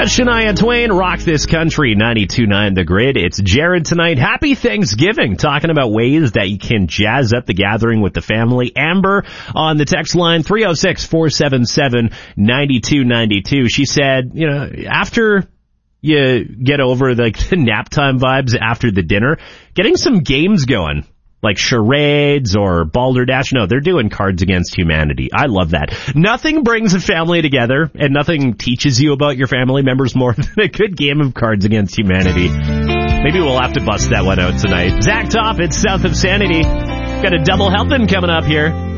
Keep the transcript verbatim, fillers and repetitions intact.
That's Shania Twain, Rock This Country, ninety-two point nine The Grid. It's Jared tonight. Happy Thanksgiving. Talking about ways that you can jazz up the gathering with the family. Amber on the text line, three oh six, four seven seven, nine two nine two. She said, you know, after you get over like the nap time vibes after the dinner, getting some games going. Like charades or balderdash. No, they're doing Cards Against Humanity. I love that. Nothing brings a family together, and nothing teaches you about your family members more than a good game of Cards Against Humanity. Maybe we'll have to bust that one out tonight. Zach Top, it's South of Sanity. Got a double helping coming up here.